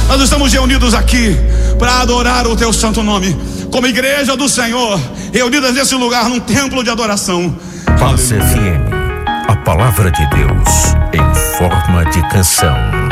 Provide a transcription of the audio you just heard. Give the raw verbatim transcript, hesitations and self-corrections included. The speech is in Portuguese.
Nós estamos reunidos aqui para adorar o teu santo nome, como igreja do Senhor, reunidas nesse lugar, num templo de adoração. Paz F M, a palavra de Deus em forma de canção.